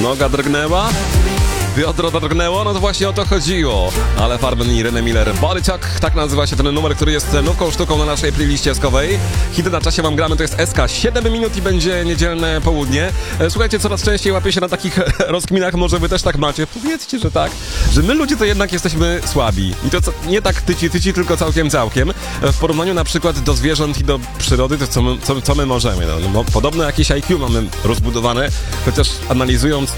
Noga drgnęła? Biodro drgnęło? No to właśnie o to chodziło. Ale Farben i René Miller. Body Talk, tak nazywa się ten numer, który jest nową sztuką na naszej playliście skowej. Hity na czasie wam gramy, to jest SK. 7 minut i będzie niedzielne południe. Słuchajcie, coraz częściej łapię się na takich rozkminach, może wy też tak macie. Powiedzcie, że tak. Że my ludzie to jednak jesteśmy słabi. I to nie tak tyci, tylko całkiem. W porównaniu na przykład do zwierząt i do przyrody, to co my możemy? No, podobno jakieś IQ mamy rozbudowane, chociaż analizując